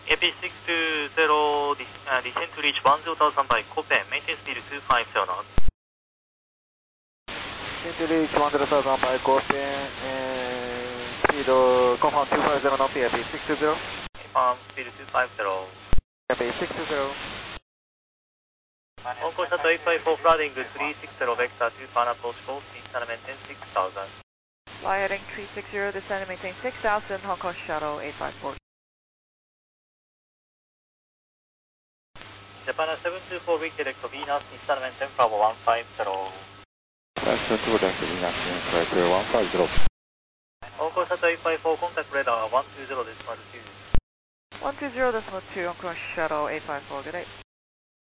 AP620, descend to reach 10,000 by Copen, maintain speed 250 knots. Descend to reach 10,000 by Copen, speed confirm 250 knots, AP620. Confirm speed 250. AP620. On course at 854 flooding 360 vector 2 final approach course, descend and maintain 6,000. Fly heading 360, descend and maintain 6,000, Hong Kong Shuttle 854. Japan 724 weak direct to Venus, descend and maintain Bravo 150. 724 direct to Venus, Bravo 150. On course at 854, contact radar 120.2. 120.2, Hong Kong Shuttle 854, good day.